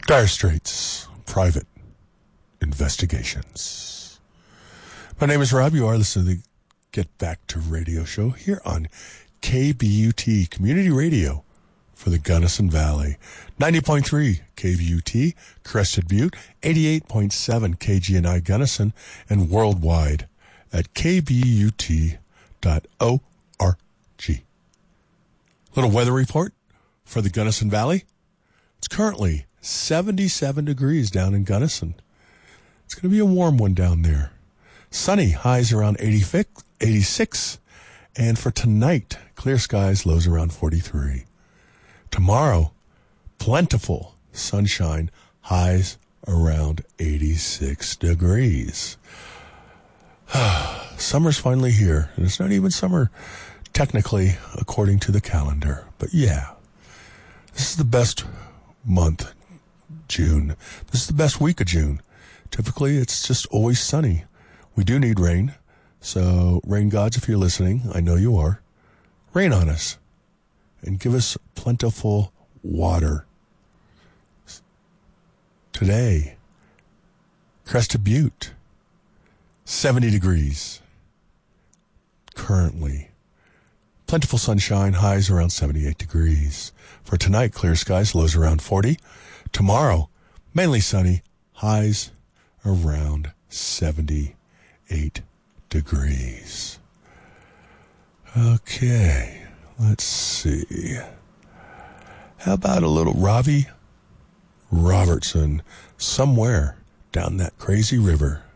Dire Straits, Private Investigations. My name is Rob. You are listening to the Get Back to Radio show here on KBUT, Community Radio for the Gunnison Valley. 90.3 KBUT, Crested Butte, 88.7 KGNI Gunnison, and worldwide at kbut.org. Little weather report for the Gunnison Valley. It's currently 77 degrees down in Gunnison. It's going to be a warm one down there. Sunny, highs around 86. And for tonight, clear skies, lows around 43. Tomorrow, plentiful sunshine, highs around 86 degrees. Summer's finally here, and it's not even summer technically according to the calendar. But yeah, this is the best month, June. This is the best week of June. Typically, it's just always sunny. We do need rain. So, rain gods, if you're listening, I know you are, rain on us and give us plentiful water. Today, Crested Butte, 70 degrees. Currently, plentiful sunshine, highs around 78 degrees. For tonight, clear skies, lows around 40. Tomorrow, mainly sunny, highs around 78 degrees. Okay, let's see. How about a little Robbie Robertson, Somewhere Down That Crazy River?